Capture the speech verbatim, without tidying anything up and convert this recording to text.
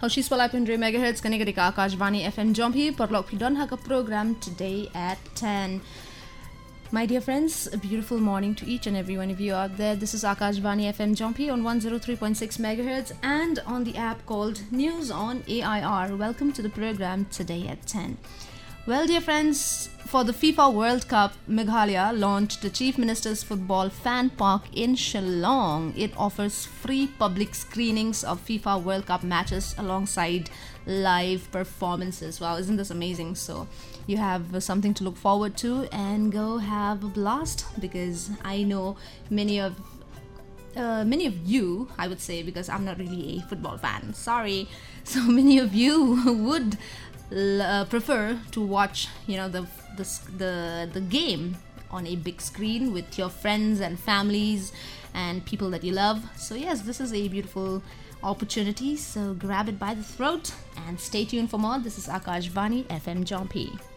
Hoshis Palapindre Megahertz Kanigarika Akashvani F M Jompi Porlok Pidon Haka program today at ten. My dear friends, a beautiful morning to each and every one of you out there. This is Akashvani F M Jompi on one oh three point six megahertz and on the app called News on A I R. Welcome to the program today at ten. Well, dear friends, for the FIFA World Cup, Meghalaya launched the Chief Minister's Football Fan Park in Shillong. It offers free public screenings of FIFA World Cup matches alongside live performances. Wow, isn't this amazing? So you have something to look forward to and go have a blast, because I know many of Uh, many of you, I would say, because I'm not really a football fan, sorry, so many of you would uh, prefer to watch, you know, the, the the the game on a big screen with your friends and families and people that you love. So yes, this is a beautiful opportunity, so grab it by the throat and stay tuned for more. This is Akashvani F M Jompi.